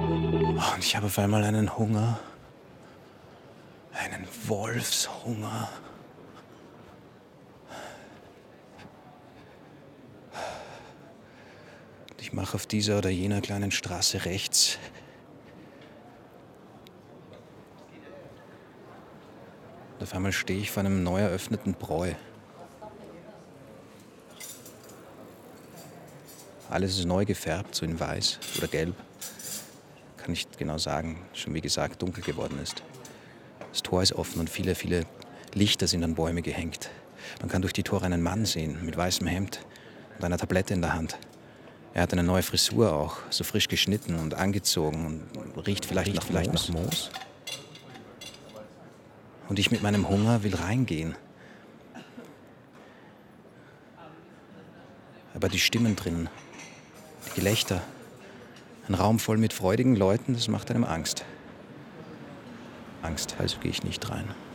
Und ich habe auf einmal einen Hunger, einen Wolfshunger. Und ich mache auf dieser oder jener kleinen Straße rechts. Und auf einmal stehe ich vor einem neu eröffneten Bräu. Alles ist neu gefärbt, so in weiß oder gelb. Kann nicht genau sagen, schon wie gesagt dunkel geworden ist. Das Tor ist offen und viele, viele Lichter sind an Bäume gehängt. Man kann durch die Tore einen Mann sehen, mit weißem Hemd und einer Tablette in der Hand. Er hat eine neue Frisur auch, so frisch geschnitten und angezogen und riecht vielleicht nach Moos. Und ich mit meinem Hunger will reingehen. Aber die Stimmen drinnen, die Gelächter, ein Raum voll mit freudigen Leuten, das macht einem Angst. Also gehe ich nicht rein.